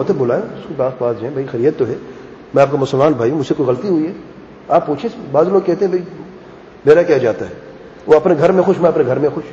ضرورت ہے بلائیں اس کو، بات جائیں بھائی خیریت تو ہے، میں آپ کا مسلمان بھائی ہوں، مجھ سے کوئی غلطی ہوئی ہے آپ پوچھیں. بعض لوگ کہتے ہیں بھائی میرا کیا جاتا ہے، وہ اپنے گھر میں خوش، میں اپنے گھر میں خوش.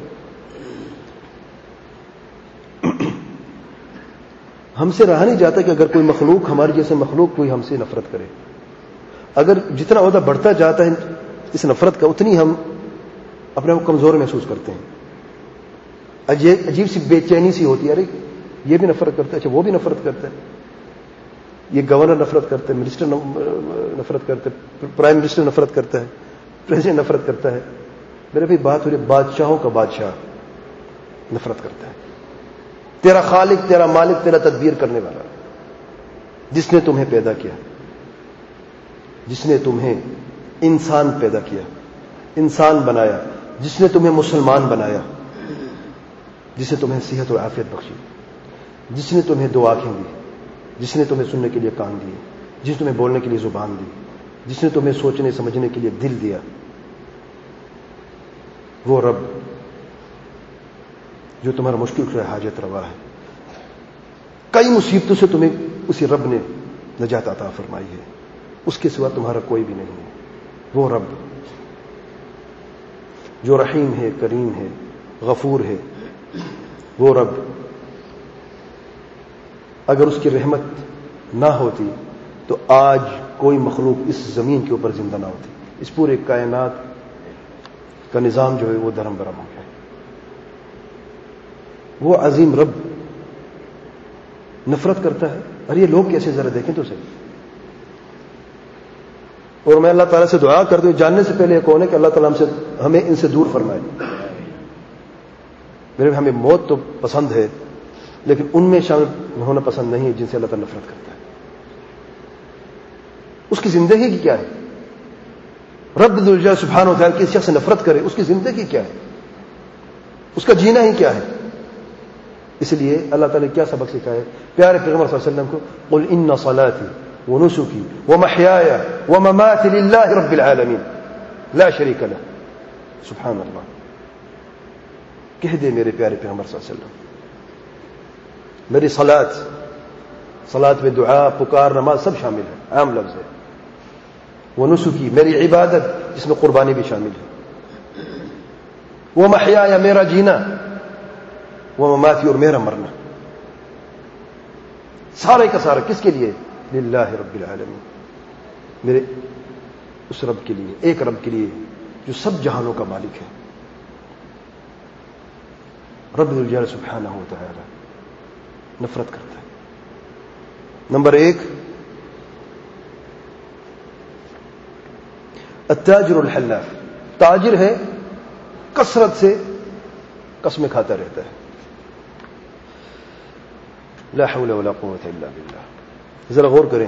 ہم سے رہا نہیں جاتا کہ اگر کوئی مخلوق، ہمارے جیسے مخلوق کوئی ہم سے نفرت کرے. اگر جتنا عہدہ بڑھتا جاتا ہے اس نفرت کا، اتنی ہم اپنے کو کمزور محسوس کرتے ہیں. عجیب سی بے چینی سی ہوتی ہے، ارے یہ بھی نفرت کرتا ہے، اچھا وہ بھی نفرت کرتا ہے، یہ گورنر نفرت کرتا ہے، منسٹر نفرت کرتا ہے، پرائم منسٹر نفرت کرتا ہے، پریزیڈنٹ نفرت کرتا ہے. میرے بھائی بات ہو رہی ہے بادشاہوں کا بادشاہ نفرت کرتا ہے. تیرا خالق، تیرا مالک، تیرا تدبیر کرنے والا، جس نے تمہیں پیدا کیا، جس نے تمہیں انسان پیدا کیا، انسان بنایا، جس نے تمہیں مسلمان بنایا، جس نے تمہیں صحت اور عافیت بخشی، جس نے تمہیں دو آنکھیں دی، جس نے تمہیں سننے کے لیے کان دیے، جس نے تمہیں بولنے کے لیے زبان دی، جس نے تمہیں سوچنے سمجھنے کے لیے دل دیا، وہ رب جو تمہارا مشکل سے حاجت روا ہے. کئی مصیبتوں سے تمہیں اسی رب نے نجات عطا فرمائی ہے، اس کے سوا تمہارا کوئی بھی نہیں ہے. وہ رب جو رحیم ہے، کریم ہے، غفور ہے. وہ رب اگر اس کی رحمت نہ ہوتی تو آج کوئی مخلوق اس زمین کے اوپر زندہ نہ ہوتی. اس پورے کائنات کا نظام جو ہے وہ درم برم ہو گیا. وہ عظیم رب نفرت کرتا ہے. ارے یہ لوگ کیسے، ذرا دیکھیں تو صحیح. اور میں اللہ تعالیٰ سے دعا کرتا ہوں جاننے سے پہلے یہ کون ہے کہ اللہ تعالیٰ ہمیں ان سے دور فرمائے. میرے ہمیں موت تو پسند ہے لیکن ان میں شامل ہونا پسند نہیں ہے جن سے اللہ تعالیٰ نفرت کرتا ہے. اس کی زندگی کی کیا ہے؟ رب ذوالجلال سبحانہ و تعالیٰ کس شخص سے نفرت کرے، اس کی زندگی کیا ہے، اس کا جینا ہی کیا ہے. اس لیے اللہ تعالیٰ نے کیا سبق سکھایا پیارے پیغمبر صلی اللہ علیہ وسلم کو، قل ان صلاتي ونسكي ومحياي ومماتي لله رب العالمين لا شريك له. سبحان اللہ. کہہ دے میرے پیارے پیغمبر صلی اللہ علیہ وسلم، میری صلات میں دعا، پکار، نماز سب شامل ہے، عام لفظ ہے. وہ نسکی میری عبادت جس میں قربانی بھی شامل ہے. وہ محیا میرا جینا، وہ مماتی اور میرا مرنا، سارے کا سارا کس کے لیے؟ للہ رب العالمین، میرے اس رب کے لیے، ایک رب کے لیے جو سب جہانوں کا مالک ہے. رب ذوالجلال سبحانہ و تعالی نفرت کرتا ہے. نمبر 1 التاجر الحلاف، تاجر ہے کثرت سے قسمیں کھاتا رہتا ہے. لا حول ولا قوت الا باللہ. ذرا غور کریں،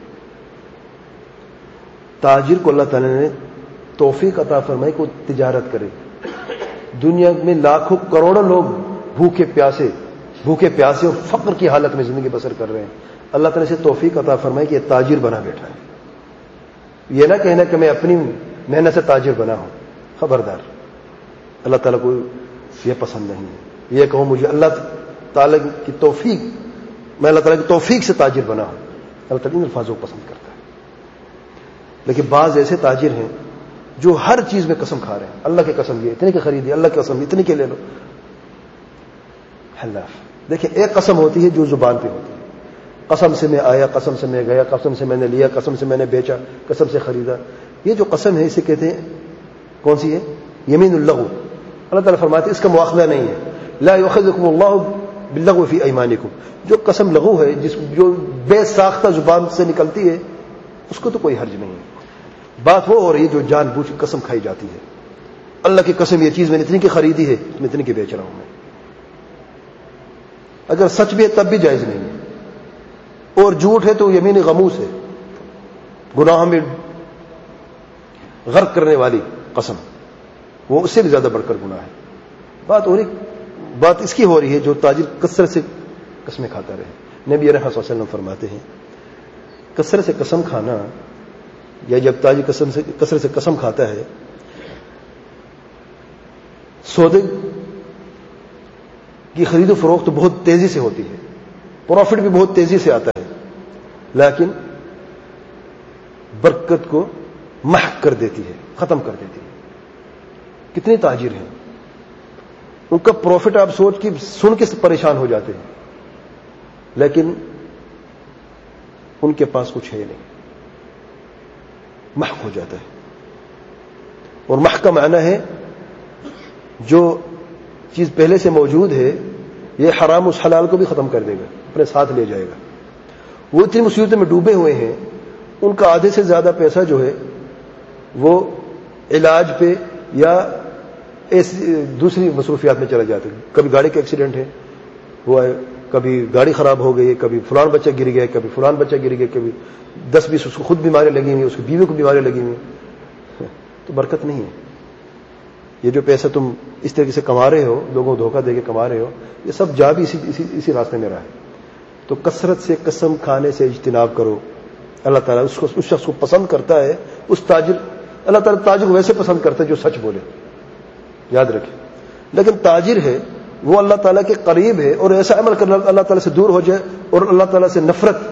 تاجر کو اللہ تعالی نے توفیق عطا فرمائی کو تجارت کرے. دنیا میں لاکھوں کروڑوں لوگ بھوکے پیاسے اور فقر کی حالت میں زندگی بسر کر رہے ہیں. اللہ تعالی سے توفیق عطا فرمائی کہ یہ تاجر بنا بیٹھا ہے. یہ نہ کہنا کہ میں اپنی محنت سے تاجر بنا ہوں، خبردار، اللہ تعالیٰ کو یہ پسند نہیں ہے. یہ کہوں مجھے اللہ تعالیٰ کی توفیق، میں اللہ تعالیٰ کی توفیق سے تاجر بنا ہوں، اللہ تعالیٰ ان الفاظوں کو پسند کرتا ہے. لیکن بعض ایسے تاجر ہیں جو ہر چیز میں قسم کھا رہے ہیں، اللہ کی قسم یہ اتنے کی خریدی، اللہ کی قسم اتنے کے لے لو. حلاف. دیکھیں ایک قسم ہوتی ہے جو زبان پہ ہوتی ہے، قسم سے میں آیا، قسم سے میں گیا، قسم سے میں نے لیا، قسم سے میں نے بیچا، قسم سے خریدا. یہ جو قسم ہے اسے کہتے ہیں کون سی ہے؟ یمین اللغو. اللہ تعالیٰ فرماتے ہیں اس کا مواخذہ نہیں ہے. لا یؤخذکم اللہ باللغو فی ایمانکم. جو قسم لغو ہے، جو بے ساختہ زبان سے نکلتی ہے، اس کو تو کوئی حرج نہیں ہے. بات وہ ہو رہی ہے جو جان بوجھ کے قسم کھائی جاتی ہے. اللہ کی قسم یہ چیز میں نے اتنی کی خریدی ہے، میں اتنی کی بیچ رہا ہوں. میں اگر سچ بھی ہے تب بھی جائز نہیں ہے، اور جھوٹ ہے تو یمین غموس ہے، گناہ میں غرق کرنے والی قسم، وہ اس سے بھی زیادہ بڑھ کر گناہ ہے. بات اس کی ہو رہی ہے جو تاجر کثرت سے قسمیں کھاتا رہے. نبی رحمۃ صلی اللہ علیہ وسلم فرماتے ہیں کثرت سے قسم کھانا، یا جب تاجر کثرت سے قسم کھاتا ہے، سودے کی خرید و فروخت بہت تیزی سے ہوتی ہے، پروفٹ بھی بہت تیزی سے آتا ہے. لیکن برکت کو محق کر دیتی ہے، ختم کر دیتی ہے. کتنے تاجر ہیں، ان کا پروفٹ آپ سوچ کے سن کے پریشان ہو جاتے ہیں، لیکن ان کے پاس کچھ ہے نہیں، محق ہو جاتا ہے. اور محق کا معنی ہے جو چیز پہلے سے موجود ہے یہ حرام اس حلال کو بھی ختم کر دے گا، اپنے ساتھ لے جائے گا. وہ اتنی مصیبتوں میں ڈوبے ہوئے ہیں، ان کا آدھے سے زیادہ پیسہ جو ہے وہ علاج پہ یا دوسری مصروفیات میں چلا جاتا ہے. کبھی گاڑی کا ایکسیڈنٹ ہے ہوا ہے، کبھی گاڑی خراب ہو گئی، کبھی فلان بچہ گر گیا، کبھی فلان بچہ گر گیا، کبھی 10-20 اس کو خود بیماریاں لگی ہوئی، اس کی بیوی کو بیماریاں لگی ہوئی. تو برکت نہیں ہے. یہ جو پیسہ تم اس طریقے سے کما رہے ہو، لوگوں کو دھوکہ دے کے کما رہے ہو، یہ سب جا بھی اسی راستے میں رہا ہے. تو کثرت سے قسم کھانے سے اجتناب کرو. اللہ تعالیٰ اس شخص کو پسند کرتا ہے، اس تاجر، اللہ تعالیٰ تاجر کو ویسے پسند کرتا ہے جو سچ بولے، یاد رکھیں. لیکن تاجر ہے وہ اللہ تعالیٰ کے قریب ہے اور ایسا عمل کر اللہ تعالیٰ سے دور ہو جائے اور اللہ تعالیٰ سے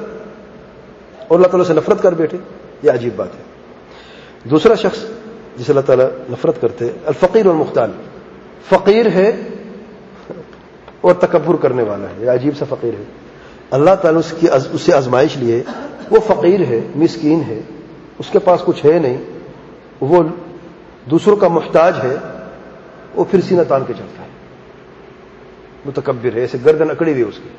نفرت کر بیٹھے، یہ عجیب بات ہے. دوسرا شخص جسے اللہ تعالیٰ نفرت کرتے ہیں، الفقیر والمختال. فقیر ہے اور تکبر کرنے والا ہے، یہ عجیب سا فقیر ہے. اللہ تعالیٰ اس سے آزمائش لیے. وہ فقیر ہے، مسکین ہے، اس کے پاس کچھ ہے نہیں، وہ دوسروں کا محتاج ہے، وہ پھر سینہ تان کے چلتا ہے، متکبر ہے، ایسے گردن اکڑی ہوئی اس کی.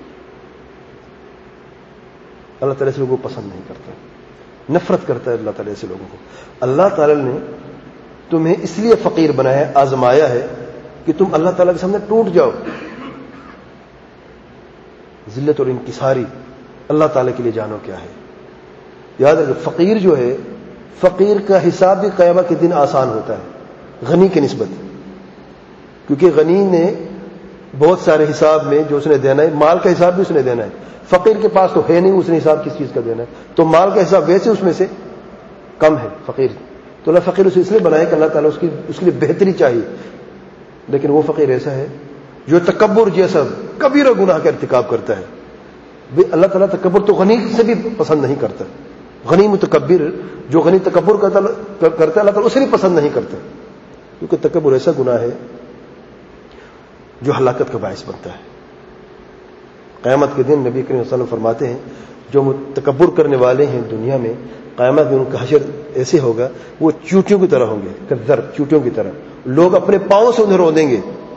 اللہ تعالیٰ سے لوگوں کو پسند نہیں کرتا، نفرت کرتا ہے اللہ تعالیٰ سے لوگوں کو. اللہ تعالیٰ نے تمہیں اس لیے فقیر بنایا ہے، آزمایا ہے کہ تم اللہ تعالیٰ کے سامنے ٹوٹ جاؤ. ذلت اور انکساری اللہ تعالیٰ کے لیے جانو کیا ہے. یاد رکھو فقیر جو ہے، فقیر کا حساب بھی قیامت کے دن آسان ہوتا ہے غنی کی نسبت، کیونکہ غنی نے بہت سارے حساب میں جو اس نے دینا ہے، مال کا حساب بھی اس نے دینا ہے. فقیر کے پاس تو ہے نہیں، اس نے حساب کس چیز کا دینا ہے، تو مال کا حساب ویسے اس میں سے کم ہے فقیر. تو اللہ فقیر اسے اس لیے بنایا کہ اللہ تعالیٰ اس کے لیے بہتری چاہیے. لیکن وہ فقیر ایسا ہے جو تکبر جیسا کبیرہ گناہ کا ارتکاب کرتا ہے. اللہ تعالیٰ تکبر تو غنی سے بھی پسند نہیں کرتا. غنی متکبر جو غنی تکبر کرتا ہے اللہ تعالیٰ اسے بھی پسند نہیں کرتا، کیونکہ تکبر ایسا گناہ ہے جو ہلاکت کا باعث بنتا ہے. قیامت کے دن نبی کریم صلی اللہ علیہ وسلم فرماتے ہیں جو تکبر کرنے والے ہیں دنیا میں، قیامت میں ان کا حشر ایسے ہوگا، وہ چیونٹیوں کی طرح ہوں گے، کدھر چیونٹیوں کی طرح. لوگ اپنے پاؤں سے انہیں رو دیں گے.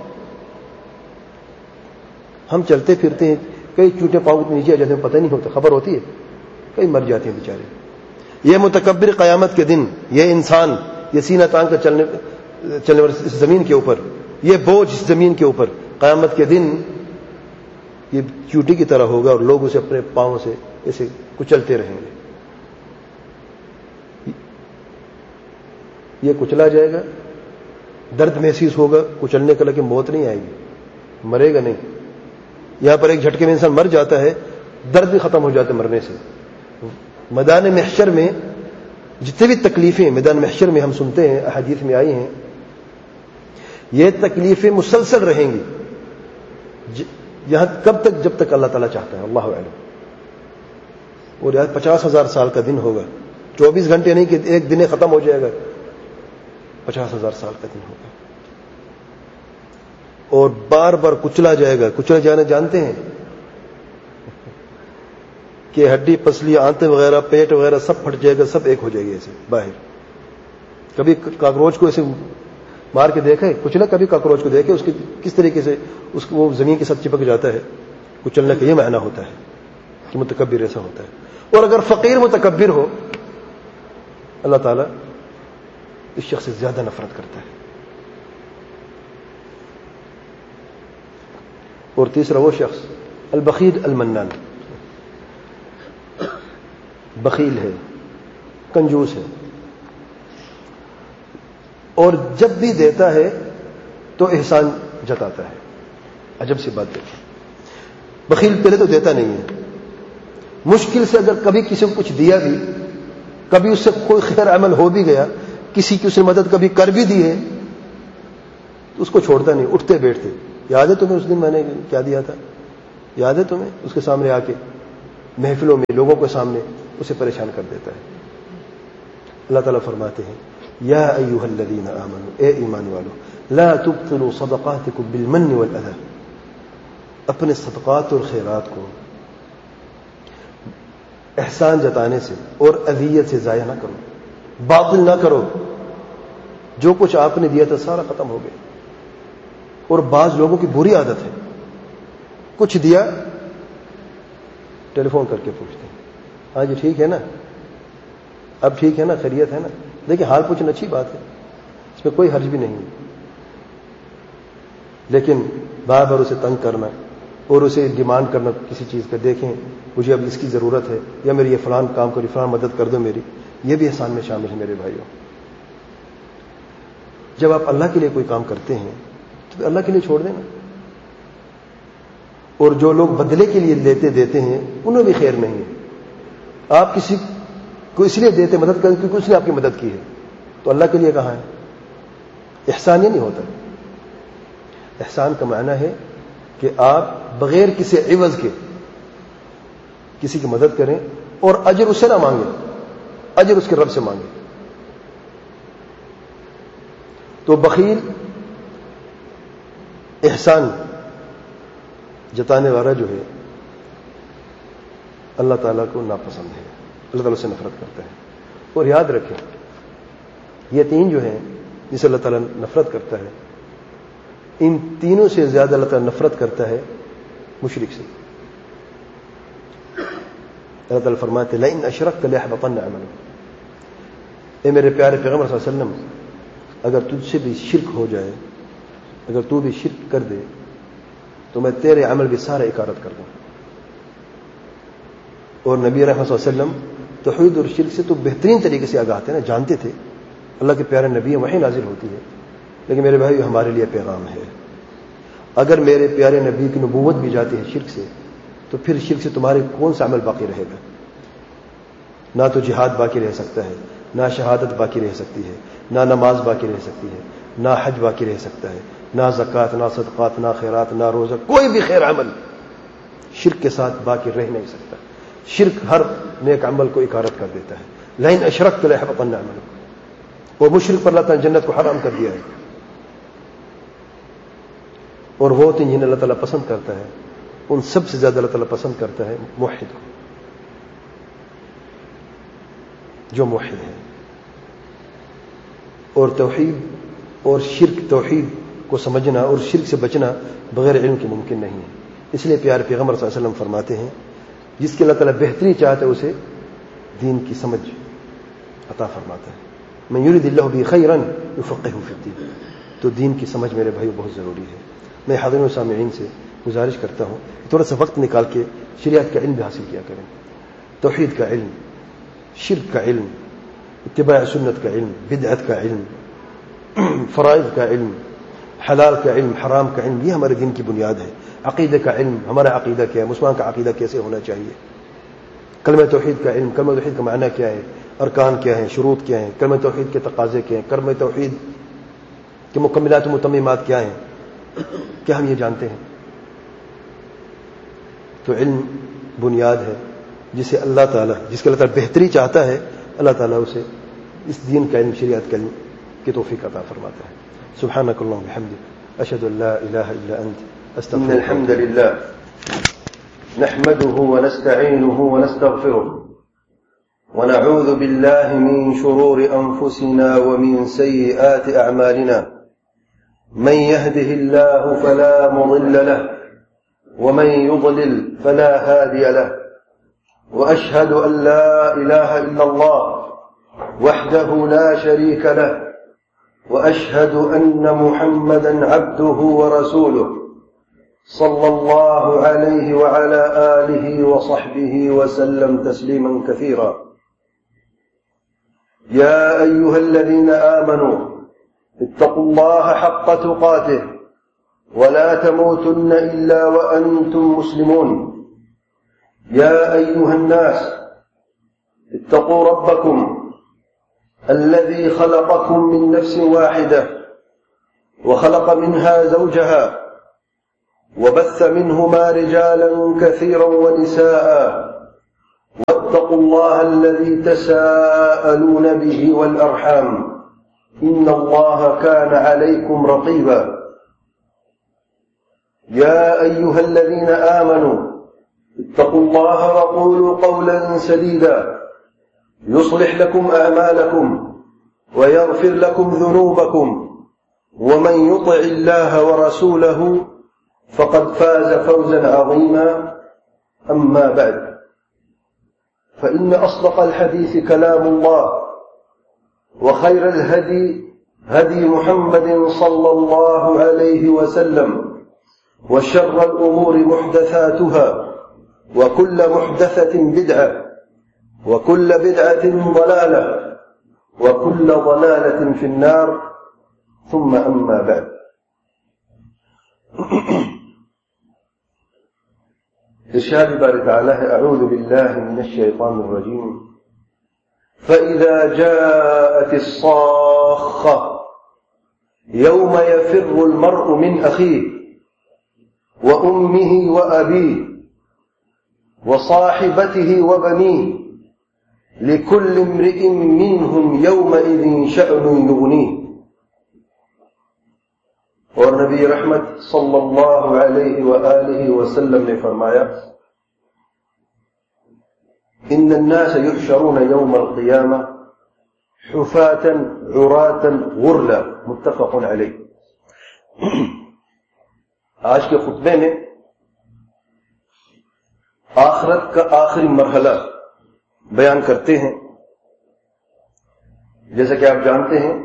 ہم چلتے پھرتے ہیں، کئی چیونٹیں پاؤں کے نیچے آ جاتے ہیں، پتہ نہیں ہوتا، خبر ہوتی ہے، کئی مر جاتے ہیں بیچارے. یہ متکبر قیامت کے دن، یہ انسان، یہ سینہ تان کا چلنے اس زمین کے اوپر، یہ بوجھ اس زمین کے اوپر، قیامت کے دن یہ چیونٹی کی طرح ہوگا اور لوگ اسے اپنے پاؤں سے ایسے کچلتے رہیں گے. یہ کچلا جائے گا، درد محسوس ہوگا کچلنے کا، لیکن موت نہیں آئے گی، مرے گا نہیں. یہاں پر ایک جھٹکے میں انسان مر جاتا ہے، درد بھی ختم ہو جاتا ہے مرنے سے. میدان محشر میں جتنے بھی تکلیفیں میدان محشر میں ہم سنتے ہیں، احادیث میں آئی ہیں، یہ تکلیفیں مسلسل رہیں گی یہاں کب تک؟ جب تک اللہ تعالیٰ چاہتا ہے، اللہ اعلم. اور یہاں 50,000 سال کا دن ہوگا، 24 گھنٹے نہیں کہ ایک دن ختم ہو جائے گا، 50,000 سال کا دن ہوگا. اور بار بار کچلا جائے گا. کچلا جانا جانتے ہیں کہ ہڈی پسلی آنتیں وغیرہ پیٹ وغیرہ سب پھٹ جائے گا، سب ایک ہو جائے گی ایسے باہر. کبھی کاکروچ کو ایسے مار کے دیکھے کچلا، کبھی کاکروچ کو دیکھے اس کی کس طریقے سے وہ زمین کے ساتھ چپک جاتا ہے. کچلنے کا یہ معنی ہوتا ہے کہ متکبر ایسا ہوتا ہے. اور اگر فقیر متکبر ہو، اللہ تعالیٰ اس شخص سے زیادہ نفرت کرتا ہے. اور تیسرا وہ شخص البخیل المنان، بخیل ہے، کنجوس ہے، اور جب بھی دیتا ہے تو احسان جتاتا ہے. عجب سی بات دیکھیں، بخیل پہلے تو دیتا نہیں ہے، مشکل سے اگر کبھی کسی کو کچھ دیا بھی، کبھی اس سے کوئی خیر عمل ہو بھی گیا، کسی کی اس نے مدد کبھی کر بھی دی ہے، تو اس کو چھوڑتا نہیں، اٹھتے بیٹھتے. یاد ہے تمہیں اس دن میں نے کیا دیا تھا؟ یاد ہے تمہیں؟ اس کے سامنے آ کے محفلوں میں لوگوں کے سامنے اسے پریشان کر دیتا ہے. اللہ تعالیٰ فرماتے ہیں یا ایھا الذین آمنوا، اے ایمان والو، لا تبطلوا صدقاتکم بالمن والاذی، اپنے صدقات اور خیرات کو احسان جتانے سے اور اذیت سے ضائع نہ کرو، باطل نہ کرو. جو کچھ آپ نے دیا تھا سارا ختم ہو گیا. اور بعض لوگوں کی بری عادت ہے، کچھ دیا ٹیلی فون کر کے پوچھتے ہیں ہاں جی ٹھیک ہے نا، اب ٹھیک ہے نا، خیریت ہے نا. دیکھیں حال پوچھنا اچھی بات ہے، اس میں کوئی حرج بھی نہیں ہے، لیکن بار بار اسے تنگ کرنا اور اسے ڈیمانڈ کرنا کسی چیز کا، دیکھیں مجھے اب اس کی ضرورت ہے، یا میری یہ فلان کام کری، فلان مدد کر دو میری، یہ بھی احسان میں شامل ہے میرے بھائیوں. جب آپ اللہ کے لیے کوئی کام کرتے ہیں تو اللہ کے لیے چھوڑ دینا. اور جو لوگ بدلے کے لیے لیتے دیتے ہیں انہیں بھی خیر نہیں ہے. آپ کسی کو اس لیے دیتے مدد کریں کیونکہ اس نے آپ کی مدد کی ہے، تو اللہ کے لیے کہاں ہے؟ احسان یہ نہیں ہوتا. احسان کا معنی ہے کہ آپ بغیر کسی عوض کے کسی کی مدد کریں اور اجر اس سے نہ مانگیں، اجر اس کے رب سے مانگیں. تو بخیل احسان جتانے والا جو ہے اللہ تعالیٰ کو ناپسند ہے، اللہ تعالیٰ سے نفرت کرتا ہے. اور یاد رکھیں یہ تین جو ہیں جسے اللہ تعالیٰ نفرت کرتا ہے، ان تینوں سے زیادہ اللہ تعالیٰ نفرت کرتا ہے مشرک سے. اللہ تعالیٰ فرماتے لئن اشرکت لیحبطن عملک، اے میرے پیارے پیغمبر صلی اللہ علیہ وسلم اگر تجھ سے بھی شرک ہو جائے، اگر تو بھی شرک کر دے تو میں تیرے عمل بھی سارا اکارت کر دوں. اور نبی رحمت صلی اللہ علیہ وسلم توحید اور شرک سے تو بہترین طریقے سے آگاہ تھے نا، جانتے تھے. اللہ کے پیارے نبی وحی نازل ہوتی ہے، لیکن میرے بھائی ہمارے لیے پیغام ہے. اگر میرے پیارے نبی کی نبوت بھی جاتی ہے شرک سے، تو پھر شرک سے تمہارے کون سا عمل باقی رہے گا؟ نہ تو جہاد باقی رہ سکتا ہے، نہ شہادت باقی رہ سکتی ہے، نہ نماز باقی رہ سکتی ہے، نہ حج باقی رہ سکتا ہے، نہ زکوٰۃ، نہ صدقات، نہ خیرات، نہ روزہ، کوئی بھی خیر عمل شرک کے ساتھ باقی رہ نہیں سکتا. شرک ہر نیک عمل کو اکارت کر دیتا ہے. لئن اشرکت لیحبطن عملک، اور مشرک پر اللہ تعالیٰ نے جنت کو حرام کر دیا ہے. اور وہ تین جنہیں اللہ تعالیٰ پسند کرتا ہے، ان سب سے زیادہ اللہ تعالیٰ پسند کرتا ہے موحد کو، جو موحد ہے. اور توحید اور شرک، توحید کو سمجھنا اور شرک سے بچنا بغیر علم کے ممکن نہیں ہے. اس لیے پیارے پیغمبر صلی اللہ علیہ وسلم فرماتے ہیں جس کی اللہ تعالیٰ بہتری چاہتا ہے اسے دین کی سمجھ عطا فرماتا ہے. من یرید اللہ بہ خیرا یفقہہ فی الدین. تو دین کی سمجھ میرے بھائی بہت ضروری ہے. میں حاضرین و سامعین سے گزارش کرتا ہوں تھوڑا سا وقت نکال کے شریعت کا علم بھی حاصل کیا کریں. توحید کا علم، شرک کا علم، اتباع سنت کا علم، بدعت کا علم، فرائض کا علم، حلال کا علم، حرام کا علم، یہ ہمارے دین کی بنیاد ہے. عقیدہ کا علم، ہمارا عقیدہ کیا ہے، مسلمان کا عقیدہ کیسے ہونا چاہیے. کلمہ توحید کا علم، کلمہ توحید کا معنی کیا ہے، ارکان کیا ہیں، شروط کیا ہیں، کلمہ توحید کے تقاضے کیا ہیں، کلمہ توحید کے مکملات و متممات کیا ہیں، کیا ہم یہ جانتے ہیں؟ تو علم بنیاد ہے جسے اللہ تعالیٰ، جس کے اللہ تعالیٰ بہتری چاہتا ہے، اللہ تعالیٰ اسے اس دین کا علم، شریعت کا علم کی توفیق عطا فرماتا ہے. سبحانک اللہم وبحمدک، اشہد ان لا الہ الا انت، استغفرک. الحمد للہ نحمده ونستعینه ونستغفره ونعوذ بالله من شرور انفسنا ومن سيئات اعمالنا. من يهده الله فلا مضل له ومن يضلل فلا هادي له. وأشهد أن لا إله إلا الله وحده لا شريك له. وأشهد أن محمدا عبده ورسوله صلى الله عليه وعلى آله وصحبه وسلم تسليما كثيرا. يا أيها الذين آمنوا اتقوا الله حق تقاته ولا تموتن إلا وأنتم مسلمون. يا أيها الناس اتقوا ربكم الذي خلقكم من نفس واحدة وخلق منها زوجها وبث منهما رجالا كثيرا ونساء واتقوا الله الذي تساءلون به والأرحام إن الله كان عليكم رقيبا يا أيها الذين آمنوا اتقوا الله وقولوا قولا سديدا يصلح لكم أعمالكم ويغفر لكم ذنوبكم ومن يطع الله ورسوله فقد فاز فوزا عظيما أما بعد فإن أصدق الحديث كلام الله وخير الهدي هدي محمد صلى الله عليه وسلم وشر الأمور محدثاتها وكل محدثة بدعة وكل بدعة ضلالة وكل ضلالة في النار ثم أما بعد إرشاد بارك تعالى أعوذ بالله من الشيطان الرجيم فإذا جاءت الصاخة يوم يفر المرء من أخيه وأمه وأبيه وصاحبته وبنيه لكل امرئ منهم يومئذ شأن يغنيه اور نبی رحمت صلی اللہ علیہ وآلہ وسلم نے فرمایا ان الناس يحشرون يوم القيامة حفاة عراة غرلا متفق علیہ. آج کے خطبے میں آخرت کا آخری مرحلہ بیان کرتے ہیں. جیسا کہ آپ جانتے ہیں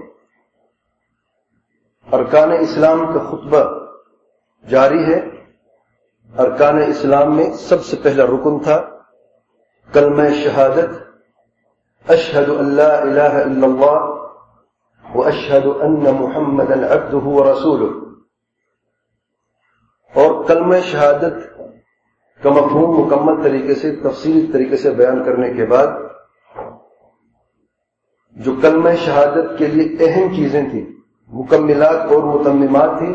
ارکان اسلام کا خطبہ جاری ہے. ارکان اسلام میں سب سے پہلا رکن تھا کلمہ شہادت اشہد ان لا الہ الا اللہ واشہد ان محمدا عبدہ ورسولہ. اور کلمہ شہادت کا مفہوم مکمل طریقے سے تفصیلی طریقے سے بیان کرنے کے بعد جو کلمہ شہادت کے لیے اہم چیزیں تھیں مکملات اور متممات تھی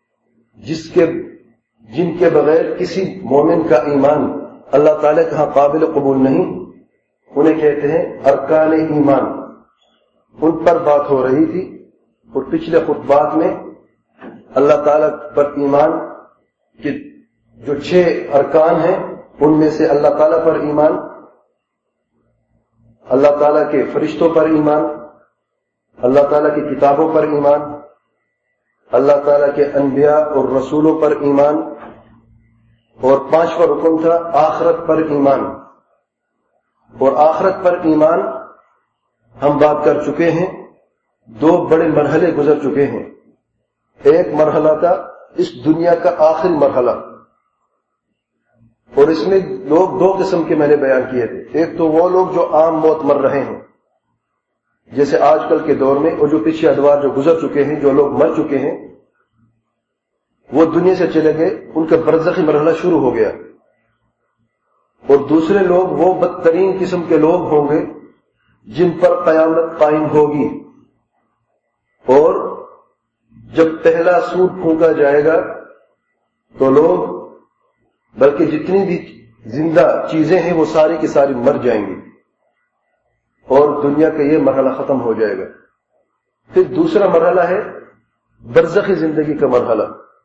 جن کے بغیر کسی مومن کا ایمان اللہ تعالیٰ کے ہاں قابل قبول نہیں، انہیں کہتے ہیں ارکان ایمان. ان پر بات ہو رہی تھی اور پچھلے خطبات میں اللہ تعالیٰ پر ایمان کے جو 6 ارکان ہیں ان میں سے اللہ تعالیٰ پر ایمان، اللہ تعالیٰ کے فرشتوں پر ایمان، اللہ تعالیٰ کی کتابوں پر ایمان، اللہ تعالیٰ کے انبیاء اور رسولوں پر ایمان، اور 5واں رکن تھا آخرت پر ایمان. اور آخرت پر ایمان ہم بات کر چکے ہیں. 2 بڑے مرحلے گزر چکے ہیں. ایک مرحلہ تھا اس دنیا کا آخری مرحلہ اور اس میں لوگ 2 قسم کے میں نے بیان کیے تھے. ایک تو وہ لوگ جو عام موت مر رہے ہیں جیسے آج کل کے دور میں، اور جو پیچھے ادوار جو گزر چکے ہیں، جو لوگ مر چکے ہیں وہ دنیا سے چلے گئے، ان کا برزخی مرحلہ شروع ہو گیا. اور دوسرے لوگ وہ بدترین قسم کے لوگ ہوں گے جن پر قیامت قائم ہوگی. اور جب پہلا سور پھونکا جائے گا تو لوگ بلکہ جتنی بھی زندہ چیزیں ہیں وہ ساری کی ساری مر جائیں گی اور دنیا کا یہ مرحلہ ختم ہو جائے گا. پھر دوسرا مرحلہ ہے برزخی زندگی کا مرحلہ،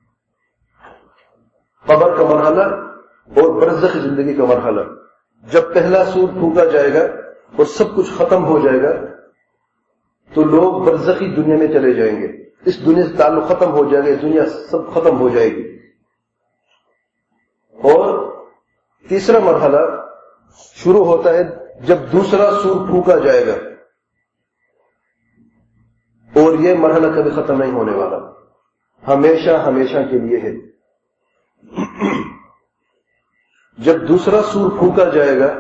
قبر کا مرحلہ اور برزخی زندگی کا مرحلہ. جب پہلا سور پھونکا جائے گا اور سب کچھ ختم ہو جائے گا تو لوگ برزخی دنیا میں چلے جائیں گے. اس دنیا سے تعلق ختم ہو جائے گا، اس دنیا سب ختم ہو جائے گی. اور تیسرا مرحلہ شروع ہوتا ہے جب دوسرا سور پھونکا جائے گا، اور یہ مرحلہ کبھی ختم نہیں ہونے والا، ہمیشہ ہمیشہ کے لیے ہے. جب دوسرا سور پھونکا جائے گا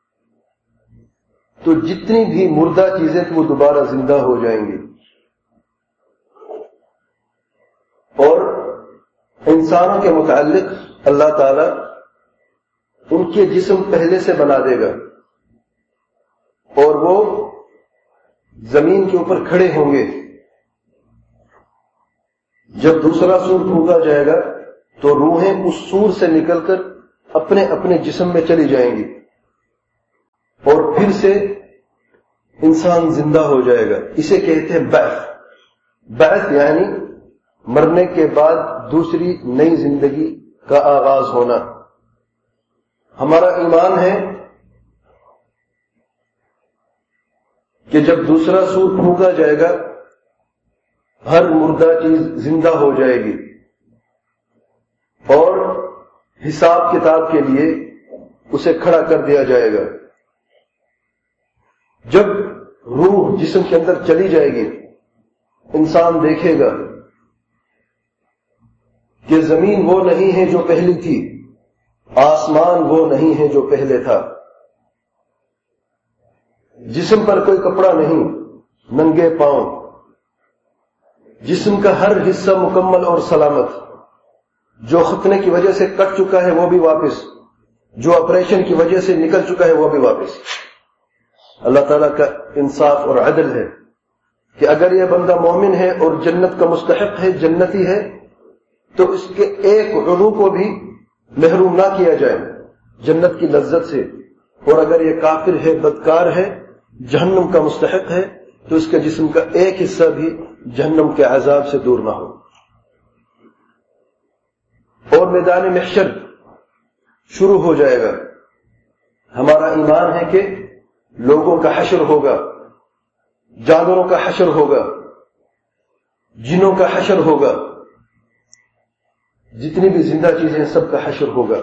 تو جتنی بھی مردہ چیزیں تھیں وہ دوبارہ زندہ ہو جائیں گی، اور انسانوں کے متعلق اللہ تعالی ان کے جسم پہلے سے بنا دے گا اور وہ زمین کے اوپر کھڑے ہوں گے. جب دوسرا سور پھونکا جائے گا تو روحیں اس سور سے نکل کر اپنے اپنے جسم میں چلی جائیں گی. اور پھر سے انسان زندہ ہو جائے گا. اسے کہتے ہیں بعث. بعث یعنی مرنے کے بعد دوسری نئی زندگی کا آغاز ہونا. ہمارا ایمان ہے کہ جب دوسرا سور پھونکا جائے گا ہر مردہ چیز زندہ ہو جائے گی اور حساب کتاب کے لیے اسے کھڑا کر دیا جائے گا. جب روح جسم کے اندر چلی جائے گی انسان دیکھے گا کہ زمین وہ نہیں ہے جو پہلی تھی، آسمان وہ نہیں ہے جو پہلے تھا. جسم پر کوئی کپڑا نہیں، ننگے پاؤں. جسم کا ہر حصہ مکمل اور سلامت. جو ختنے کی وجہ سے کٹ چکا ہے وہ بھی واپس، جو آپریشن کی وجہ سے نکل چکا ہے وہ بھی واپس. اللہ تعالیٰ کا انصاف اور عدل ہے کہ اگر یہ بندہ مومن ہے اور جنت کا مستحق ہے، جنتی ہے، تو اس کے ایک عضو کو بھی محروم نہ کیا جائے جنت کی لذت سے. اور اگر یہ کافر ہے، بدکار ہے، جہنم کا مستحق ہے، تو اس کے جسم کا ایک حصہ بھی جہنم کے عذاب سے دور نہ ہو. اور میدان محشر شروع ہو جائے گا. ہمارا ایمان ہے کہ لوگوں کا حشر ہوگا، جانوروں کا حشر ہوگا، جنوں کا حشر ہوگا، جتنی بھی زندہ چیزیں ہیں سب کا حشر ہوگا.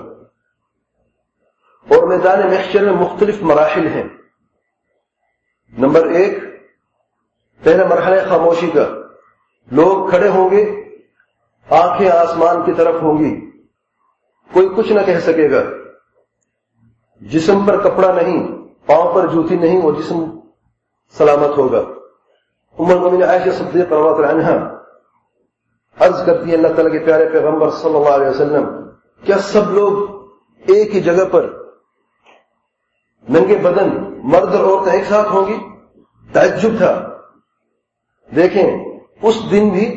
اور میدان محشر میں مختلف مراحل ہیں. نمبر 1، پہلا مرحلہ خاموشی کا. لوگ کھڑے ہوں گے، آنکھیں آسمان کی طرف ہوں گی، کوئی کچھ نہ کہہ سکے گا. جسم پر کپڑا نہیں، پاؤں پر جوتی نہیں، وہ جسم سلامت ہوگا. ام المؤمنین عائشہ صدیقہ رضی اللہ عنہا عرض کرتی ہے اللہ تعالیٰ کے پیارے پیغمبر صلی اللہ علیہ وسلم، کیا سب لوگ ایک ہی جگہ پر ننگے بدن مرد اور عورتیں ایک ساتھ ہوں گی؟ تعجب تھا. دیکھیں اس دن بھی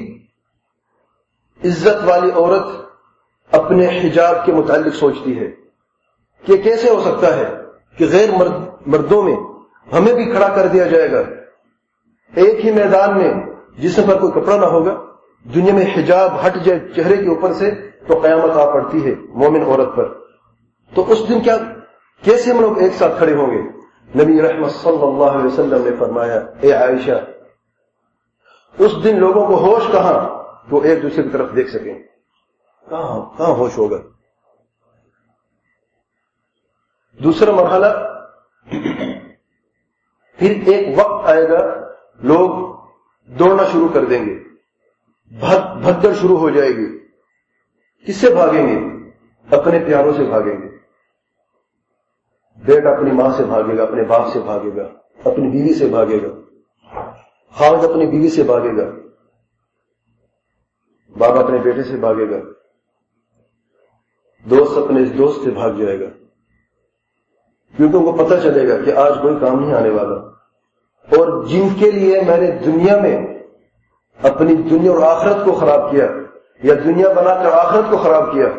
عزت والی عورت اپنے حجاب کے متعلق سوچتی ہے کہ کیسے ہو سکتا ہے کہ غیر مردوں میں ہمیں بھی کھڑا کر دیا جائے گا. ایک ہی میدان میں جسم پر کوئی کپڑا نہ ہوگا، دنیا میں حجاب ہٹ جائے چہرے کے اوپر سے تو قیامت آ پڑتی ہے مومن عورت پر. تو اس دن کیسے ہم لوگ ایک ساتھ کھڑے ہوں گے؟ نبی رحمت صلی اللہ علیہ وسلم نے فرمایا، اے عائشہ، اس دن لوگوں کو ہوش کہاں وہ ایک دوسرے کی طرف دیکھ سکیں؟ کہاں ہوش ہوگا؟ دوسرا مرحلہ، پھر ایک وقت آئے گا لوگ دوڑنا شروع کر دیں گے، بھگدڑ شروع ہو جائے گی. کس سے بھاگیں گے؟ اپنے پیاروں سے بھاگیں گے. بیٹا اپنی ماں سے بھاگے گا، اپنے باپ سے بھاگے گا، اپنی بیوی سے بھاگے گا، خاوند اپنی بیوی سے بھاگے گا، باپ اپنے بیٹے سے بھاگے گا، دوست اپنے دوست سے بھاگ جائے گا، کیونکہ ان کو پتہ چلے گا کہ آج کوئی کام نہیں آنے والا. اور جن کے لیے میں نے دنیا میں اپنی دنیا اور آخرت کو خراب کیا، یا دنیا بنا کر آخرت کو خراب کیا،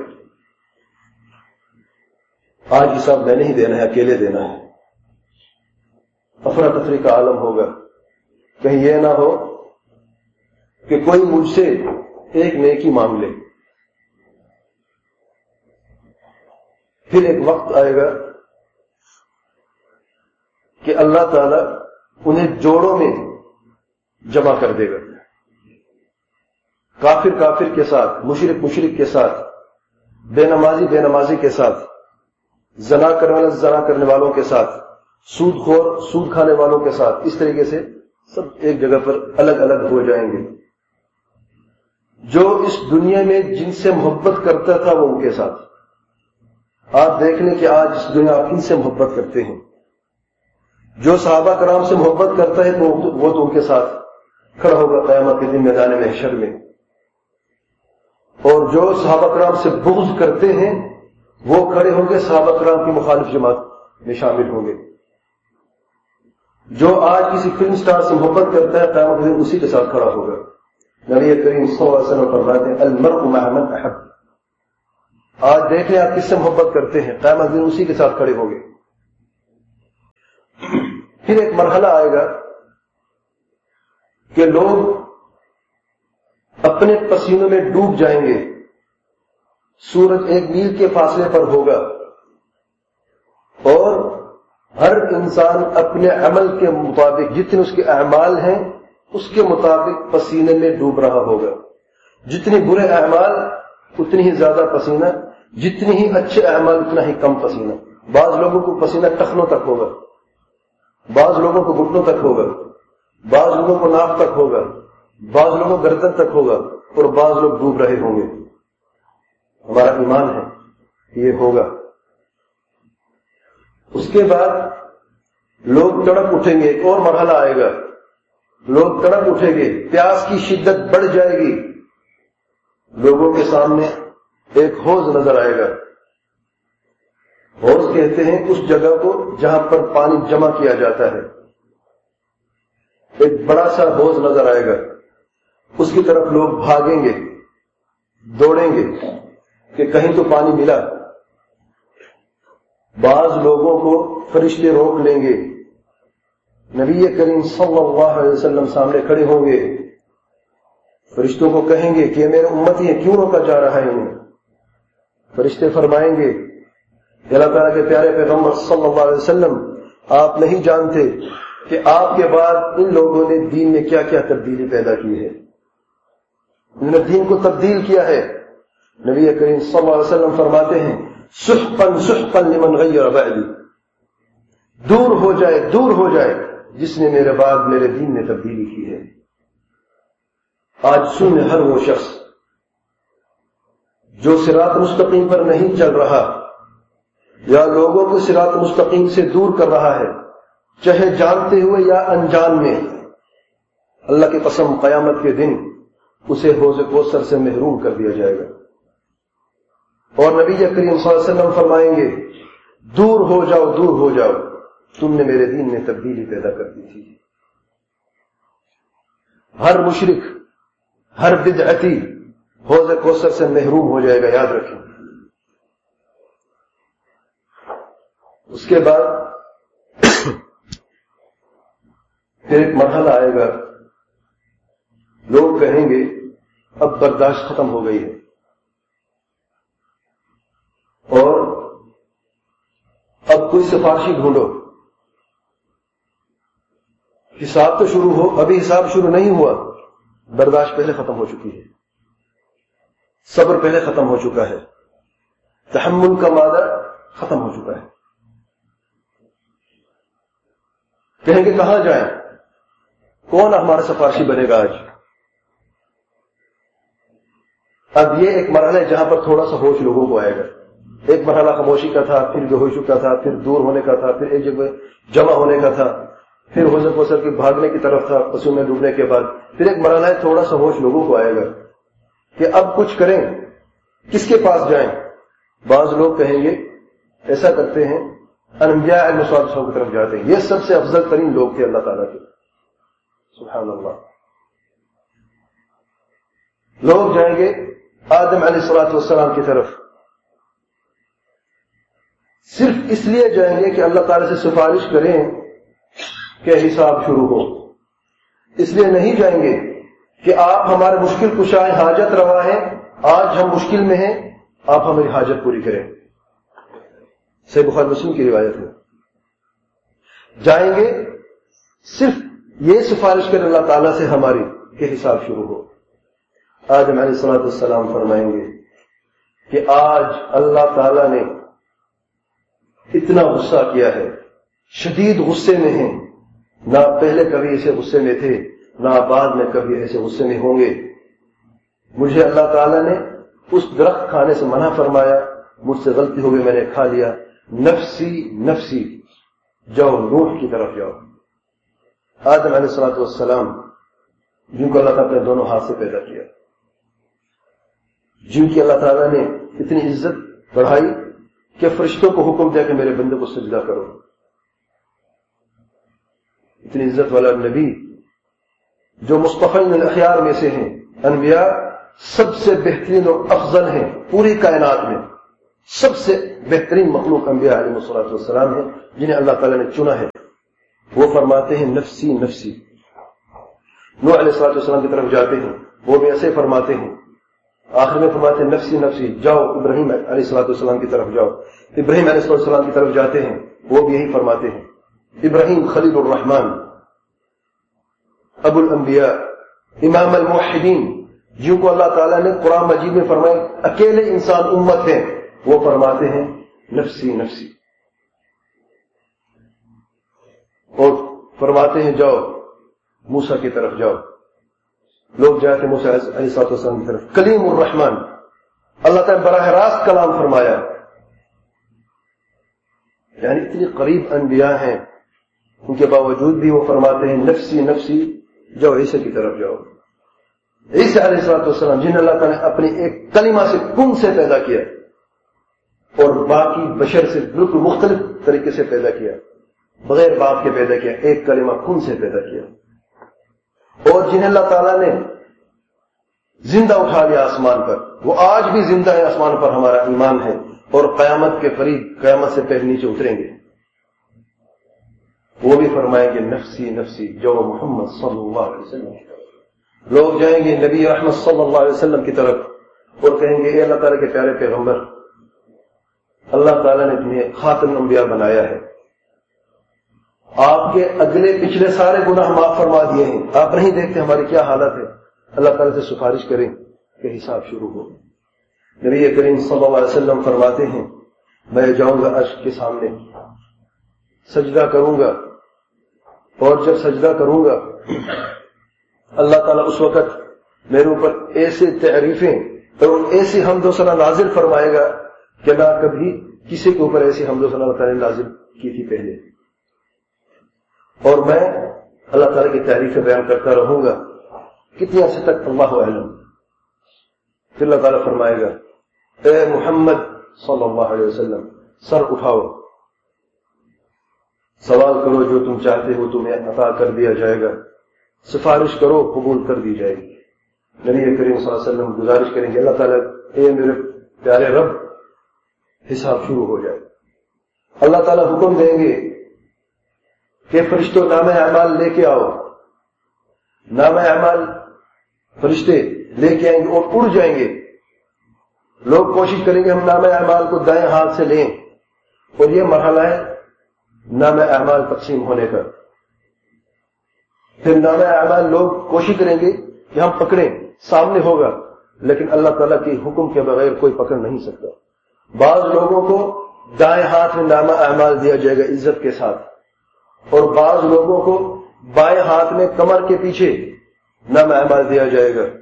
آج حساب میں نہیں دینا ہے، اکیلے دینا ہے. افراتفری کا عالم ہوگا. کہیں یہ نہ ہو کہ کوئی مجھ سے ایک نیکی مانگ لے. پھر ایک وقت آئے گا کہ اللہ تعالی انہیں جوڑوں میں جمع کر دے گا. کافر کے ساتھ، مشرک کے ساتھ، بے نمازی کے ساتھ، زنا کرنے والوں کے ساتھ، سود کھانے والوں کے ساتھ. اس طریقے سے سب ایک جگہ پر الگ الگ ہو جائیں گے. جو اس دنیا میں جن سے محبت کرتا تھا وہ ان کے ساتھ. آپ دیکھ لیں کہ آج اس دنیا آپ کن سے محبت کرتے ہیں. جو صحابہ کرام سے محبت کرتا ہے وہ تو ان کے ساتھ کھڑا ہوگا قیامت کے دن میدان محشر میں. اور جو صحابہ کرام سے بغض کرتے ہیں وہ کھڑے ہوں گے صحابہ کرام کی مخالف جماعت میں شامل ہوں گے. جو آج کسی فلم سٹار سے محبت کرتا ہے قیامت کے دن اسی کے ساتھ کھڑا ہوگا. نبی کریم صلی اللہ علیہ وسلم فرماتے ہیں المرء مع من احب. آج دیکھیں آپ کس سے محبت کرتے ہیں، قیامت کے دن اسی کے ساتھ کھڑے ہوں گے. پھر ایک مرحلہ آئے گا کہ لوگ اپنے پسینوں میں ڈوب جائیں گے، سورج 1 میل کے فاصلے پر ہوگا اور ہر انسان اپنے عمل کے مطابق، جتنے اس کے اعمال ہیں اس کے مطابق پسینے میں ڈوب رہا ہوگا. جتنے برے اعمال اتنی ہی زیادہ پسینہ، جتنی ہی اچھے اعمال اتنا ہی کم پسینہ. بعض لوگوں کو پسینہ ٹخنوں تک ہوگا، بعض لوگوں کو گھٹنوں تک ہوگا، بعض لوگوں کو ناک تک ہوگا، بعض لوگوں کو گردن تک ہوگا اور بعض لوگ ڈوب رہے ہوں گے. ہمارا ایمان ہے یہ ہوگا. اس کے بعد لوگ تڑپ اٹھیں گے، ایک اور مرحلہ آئے گا، لوگ تڑپ اٹھیں گے، پیاس کی شدت بڑھ جائے گی، لوگوں کے سامنے ایک حوض نظر آئے گا. حوض کہتے ہیں اس جگہ کو جہاں پر پانی جمع کیا جاتا ہے. ایک بڑا سا حوض نظر آئے گا، اس کی طرف لوگ بھاگیں گے، دوڑیں گے کہ کہیں تو پانی ملا. بعض لوگوں کو فرشتے روک لیں گے، نبی کریم صلی اللہ علیہ وسلم سامنے کھڑے ہوں گے، فرشتوں کو کہیں گے کہ میرے امتی ہیں، کیوں روکا جا رہا ہے انہیں؟ فرشتے فرمائیں گے کہ اللہ تعالیٰ کے پیارے پیغمبر صلی اللہ علیہ وسلم، آپ نہیں جانتے کہ آپ کے بعد ان لوگوں نے دین میں کیا کیا تبدیلی پیدا کی ہے، انہوں نے دین کو تبدیل کیا ہے. نبی کریم صلی اللہ علیہ وسلم فرماتے ہیں سحقا سحقا لمن غیر بعدی، دور ہو جائے، دور ہو جائے جس نے میرے بعد میرے دین میں تبدیلی کی ہے. آج سن ہر وہ شخص جو صراط مستقیم پر نہیں چل رہا یا لوگوں کو صراط مستقیم سے دور کر رہا ہے، چاہے جانتے ہوئے یا انجان میں، اللہ کی قسم قیامت کے دن اسے حوض کوثر سے محروم کر دیا جائے گا. اور نبی کریم صلی اللہ علیہ وسلم فرمائیں گے دور ہو جاؤ، دور ہو جاؤ، تم نے میرے دین میں تبدیلی پیدا کر دی تھی. ہر مشرک، ہر بدعتی حوض کوثر سے محروم ہو جائے گا، یاد رکھیں. اس کے بعد پھر ایک مرحلہ آئے گا، لوگ کہیں گے اب برداشت ختم ہو گئی ہے اور اب کوئی سفارشی ڈھونڈو. حساب تو شروع ہو، ابھی حساب شروع نہیں ہوا، برداشت پہلے ختم ہو چکی ہے، صبر پہلے ختم ہو چکا ہے، تحمل کا مادہ ختم ہو چکا ہے. کہیں گے کہاں جائیں، کون ہمارا سفارشی بنے گا آج؟ اب یہ ایک مرحلہ ہے جہاں پر تھوڑا سا ہوش لوگوں کو آئے گا. ایک مرحلہ خاموشی کا تھا، پھر بے ہوشی کا تھا، پھر دور ہونے کا تھا، پھر ایک جگہ جمع ہونے کا تھا، پھر حوض کوثر کے بھاگنے کی طرف تھا پسینے میں ڈوبنے کے بعد. پھر ایک مرحلہ ہے تھوڑا سا ہوش لوگوں کو آئے گا کہ اب کچھ کریں، کس کے پاس جائیں. بعض لوگ کہیں گے ایسا کرتے ہیں انبیاء علیہ السلام کی طرف جاتے ہیں، یہ سب سے افضل ترین لوگ تھے اللہ تعالیٰ کے. سبحان اللہ. لوگ جائیں گے آدم علیہ السلام کی طرف، صرف اس لیے جائیں گے کہ اللہ تعالیٰ سے سفارش کریں کہ حساب شروع ہو. اس لیے نہیں جائیں گے کہ آپ ہمارے مشکل کشائے حاجت روا ہیں، آج ہم مشکل میں ہیں، آپ ہماری حاجت پوری کریں. صحیح بخاری مسلم کی روایت ہے. جائیں گے صرف یہ سفارش کریں اللہ تعالیٰ سے ہماری کہ حساب شروع ہو. آدم علیہ السلام فرمائیں گے کہ آج اللہ تعالیٰ نے اتنا غصہ کیا ہے، شدید غصے میں ہیں، نہ پہلے کبھی ایسے غصے میں تھے، نہ بعد میں کبھی ایسے غصے میں ہوں گے. مجھے اللہ تعالیٰ نے اس درخت کھانے سے منع فرمایا، مجھ سے غلطی ہو گئی، میں نے کھا لیا. نفسی نفسی، جاؤ نوح کی طرف جاؤ. آدم علیہ السلام جن کو اللہ تعالیٰ نے دونوں ہاتھ سے پیدا کیا، جن کی اللہ تعالیٰ نے اتنی عزت بڑھائی کہ فرشتوں کو حکم دیا کہ میرے بندے کو سجدہ کرو. اتنی عزت والا نبی جو مصطفی الاخیار میں سے ہیں، انبیاء سب سے بہترین اور افضل ہیں پوری کائنات میں، سب سے بہترین مخلوق انبیاء علیہ الصلوۃ والسلام ہیں جنہیں اللہ تعالیٰ نے چنا ہے. وہ فرماتے ہیں نفسی نفسی. نوح علیہ السلام کی طرف جاتے ہیں, وہ بھی ایسے فرماتے ہیں. آخر میں فرماتے ہیں نفسی نفسی. جاؤ ابراہیم علیہ السلام کی طرف جاؤ. ابراہیم علیہ السلام کی طرف جاتے ہیں, وہ بھی یہی فرماتے ہیں. ابراہیم خلیل الرحمن, ابو الانبیاء, امام الموحدین, جن کو اللہ تعالیٰ نے قرآن مجید میں فرمایا اکیلے انسان امت ہیں, وہ فرماتے ہیں نفسی نفسی. اور فرماتے ہیں جاؤ موسیٰ کی طرف جاؤ. لوگ جاتے موسیٰ علیہ السلام کی طرف. کلیم الرحمن, اللہ تعالیٰ نے براہ راست کلام فرمایا. یعنی اتنی قریب انبیاء ہیں, ان کے باوجود بھی وہ فرماتے ہیں نفسی نفسی. جاؤ عیسیٰ کی طرف جاؤ. عیسیٰ علیہ السلام جنہیں اللہ تعالیٰ نے اپنے ایک کلمہ سے کن سے پیدا کیا اور باقی بشر سے بالکل مختلف طریقے سے پیدا کیا, بغیر باپ کے پیدا کیا, ایک کلمہ کن سے پیدا کیا. اور جنہیں اللہ تعالیٰ نے زندہ اٹھا لیا آسمان پر, وہ آج بھی زندہ ہے آسمان پر, ہمارا ایمان ہے. اور قیامت کے قریب, قیامت سے پہلے نیچے اتریں گے, وہ بھی فرمائیں گے نفسی نفسی. جو محمد صلی اللہ علیہ وسلم کی طرف لوگ جائیں گے, نبی رحمت صلی اللہ علیہ وسلم کی طرف, اور کہیں گے اے اللہ تعالیٰ کے پیارے پیغمبر, اللہ تعالیٰ نے تمہیں خاتم الانبیاء بنایا ہے, آپ کے اگلے پچھلے سارے گناہ معاف فرما دیے ہیں, آپ نہیں دیکھتے ہماری کیا حالت ہے. اللہ تعالیٰ سے سفارش کریں کہ حساب شروع ہو. نبی کریم صلی اللہ علیہ وسلم فرماتے ہیں میں جاؤں گا عرش کے سامنے, سجدہ کروں گا, اور جب سجدہ کروں گا اللہ تعالیٰ اس وقت میرے اوپر ایسے تعریفیں اور ایسی حمد و ثنا نازل فرمائے گا کہ نہ کبھی کسی کے اوپر ایسی حمد و ثنا اللہ تعالیٰ نے نازل کی تھی پہلے. اور میں اللہ تعالیٰ کی تعریفیں بیان کرتا رہوں گا کتنی عرصے تک, اللہ اعلم. پھر اللہ تعالیٰ فرمائے گا اے محمد صلی اللہ علیہ وسلم, سر اٹھاؤ, سوال کرو, جو تم چاہتے ہو تمہیں عطا کر دیا جائے گا, سفارش کرو قبول کر دی جائے گی. نبی کریم صلی اللہ علیہ وسلم گزارش کریں گے اللہ تعالیٰ اے میرے پیارے رب, حساب شروع ہو جائے. اللہ تعالیٰ حکم دیں گے کہ فرشتوں نامہ اعمال لے کے آؤ. نامہ اعمال فرشتے لے کے آئیں گے اور اڑ جائیں گے. لوگ کوشش کریں گے ہم نامہ اعمال کو دائیں ہاتھ سے لیں, اور یہ مرحلہ ہے نامہ اعمال تقسیم ہونے کا. پھر نامہ اعمال لوگ کوشش کریں گے کہ ہم پکڑیں, سامنے ہوگا, لیکن اللہ تعالیٰ کے حکم کے بغیر کوئی پکڑ نہیں سکتا. بعض لوگوں کو دائیں ہاتھ میں نامہ اعمال دیا جائے گا عزت کے ساتھ, اور بعض لوگوں کو بائیں ہاتھ میں کمر کے پیچھے نامہ اعمال دیا جائے گا.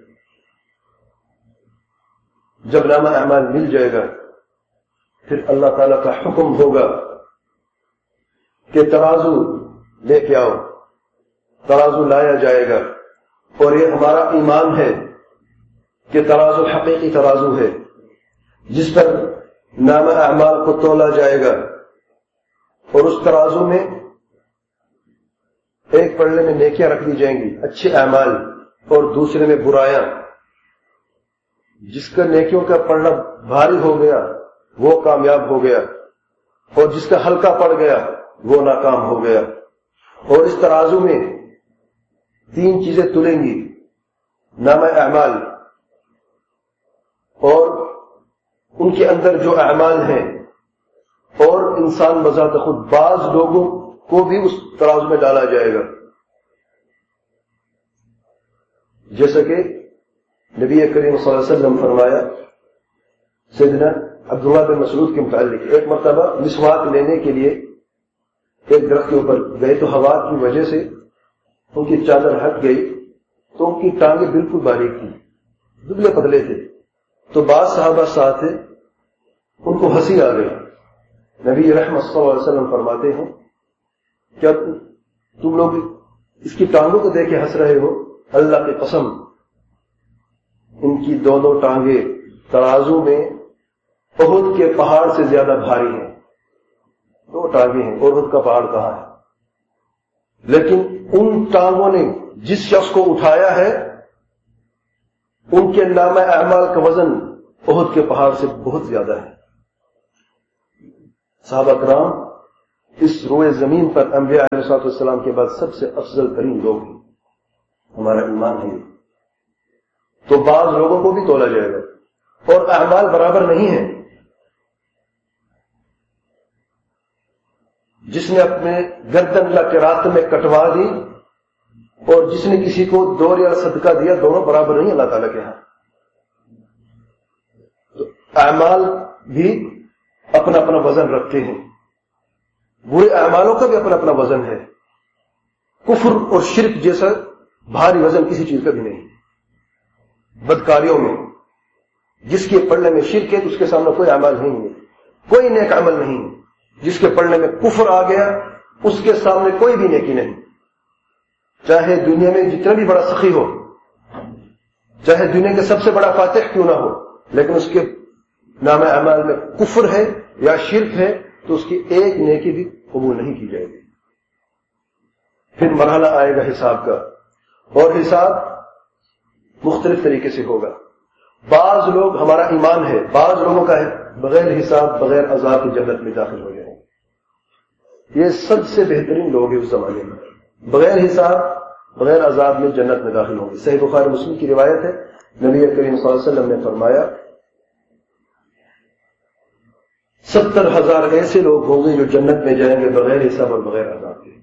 جب نامہ اعمال مل جائے گا پھر اللہ تعالیٰ کا حکم ہوگا کہ ترازو لے کے آؤ. ترازو لایا جائے گا, اور یہ ہمارا ایمان ہے کہ ترازو حقیقی ترازو ہے جس پر نامہ اعمال کو تولا جائے گا, اور اس ترازو میں ایک پلڑے میں نیکیاں رکھ دی جائیں گی, اچھے اعمال, اور دوسرے میں برایاں. جس کا نیکیوں کا پلڑا بھاری ہو گیا وہ کامیاب ہو گیا, اور جس کا ہلکا پڑ گیا وہ ناکام ہو گیا. اور اس ترازو میں تین چیزیں تلیں گی, نامہ اعمال اور ان کے اندر جو اعمال ہیں, اور انسان بذات خود. بعض لوگوں کو بھی اس ترازو میں ڈالا جائے گا, جیسا کہ نبی کریم صلی اللہ علیہ وسلم فرمایا سیدنا عبداللہ بن مسعود کے متعلق. ایک مرتبہ مسواک لینے کے لیے ایک درخت کے اوپر گئے, تو ہوا کی وجہ سے ان کی چادر ہٹ گئی, تو ان کی ٹانگیں بالکل باریک تھیں, دبلے پتلے تھے. تو بعض صحابہ ساتھ تھے, ان کو ہنسی آ گئی. نبی رحمت صلی اللہ علیہ وسلم فرماتے ہیں کیا تم لوگ اس کی ٹانگوں کو دیکھ کے ہنس رہے ہو؟ اللہ کی قسم ان کی دونوں ٹانگیں ترازو میں احد کے پہاڑ سے زیادہ بھاری ہیں. دو ٹانگیں ہیں, احد کا پہاڑ کہاں ہے؟ لیکن ان ٹانگوں نے جس شخص کو اٹھایا ہے ان کے نامہ اعمال کا وزن احد کے پہاڑ سے بہت زیادہ ہے. صحابہ کرام اس روئے زمین پر انبیاء علیہ السلام کے بعد سب سے افضل ترین لوگ ہیں. ہمارا ایمان ہے. تو بعض لوگوں کو بھی تولا جائے گا اور اعمال برابر نہیں ہیں. جس نے اپنے گردن اللہ کے راستے میں کٹوا دی اور جس نے کسی کو 2 ریال صدقہ دیا، دونوں برابر نہیں اللہ تعالیٰ کے ہاں. تو اعمال بھی اپنا اپنا وزن رکھتے ہیں. برے اعمالوں کا بھی اپنا اپنا وزن ہے. کفر اور شرک جیسا بھاری وزن کسی چیز کا بھی نہیں. بدکاریوں میں جس کے پڑھنے میں شرک ہے تو اس کے سامنے کوئی عمل نہیں ہے، کوئی نیک عمل نہیں ہے. جس کے پڑھنے میں کفر آ گیا اس کے سامنے کوئی بھی نیکی نہیں. چاہے دنیا میں جتنا بھی بڑا سخی ہو، چاہے دنیا کے سب سے بڑا فاتح کیوں نہ ہو، لیکن اس کے نام اعمال میں کفر ہے یا شرک ہے تو اس کی ایک نیکی بھی قبول نہیں کی جائے گی. پھر مرحلہ آئے گا حساب کا، اور حساب مختلف طریقے سے ہوگا. بعض لوگ، ہمارا ایمان ہے، بعض لوگوں کا ہے بغیر حساب بغیر عذاب کی جنت میں داخل ہو جائیں. یہ سب سے بہترین لوگ ہیں اس زمانے میں، بغیر حساب بغیر عذاب میں جنت میں داخل ہوں گے. صحیح بخاری مسلم کی روایت ہے، نبی کریم صلی اللہ علیہ وسلم نے فرمایا 70,000 ایسے لوگ ہوں گے جو جنت میں جائیں گے بغیر حساب اور بغیر عذاب کے.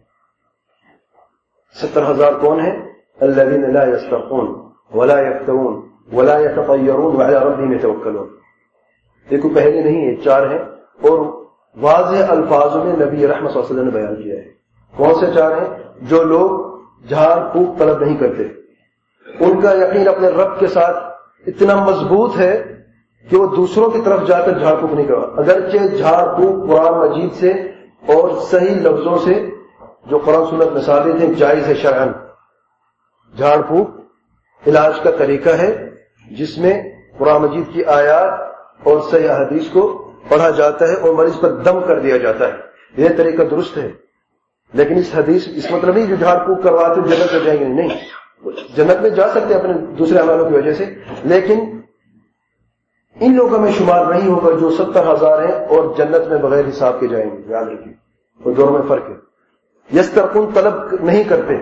70,000 کون ہیں؟ الذین لا یسترقون ولا یکتوون ولا یتطیرون وعلی ربہم یتوکلون. دیکھو پہلے نہیں ہے، 4 ہیں، اور واضح الفاظوں میں نبی رحمت صلی اللہ علیہ وسلم نے بیان کیا ہے. کون سے 4 ہیں؟ جو لوگ جھاڑ پھونک طلب نہیں کرتے، ان کا یقین اپنے رب کے ساتھ اتنا مضبوط ہے کہ وہ دوسروں کی طرف جا کر جھاڑ پھونک نہیں کروا. اگرچہ جھاڑ پھونک قرآن مجید سے اور صحیح لفظوں سے جو قرآن سنت میں ثابت ہیں جائز ہے شرعاً. جھاڑ پھونک علاج کا طریقہ ہے جس میں قرآن مجید کی آیات اور صحیح حدیث کو پڑھا جاتا ہے اور مریض پر دم کر دیا جاتا ہے. یہ طریقہ درست ہے، لیکن اس حدیث اس مطلب نہیں جو جھاڑ پھونک کرواتے جنت میں جائیں گے. نہیں، جنت میں جا سکتے اپنے دوسرے اعمالوں کی وجہ سے، لیکن ان لوگوں میں شمار نہیں ہوگا جو 70,000 ہیں اور جنت میں بغیر حساب کے جائیں گے. یاد رکھیے، اور دونوں میں فرق ہے. یسترقون طلب نہیں کرتے.